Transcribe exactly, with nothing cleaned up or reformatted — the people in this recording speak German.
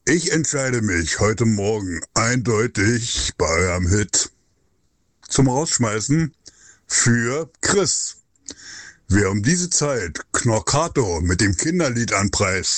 Ich entscheide mich heute Morgen eindeutig bei eurem Hit zum Rausschmeißen für Chris. Wer um diese Zeit Knorkato mit dem Kinderlied anpreist,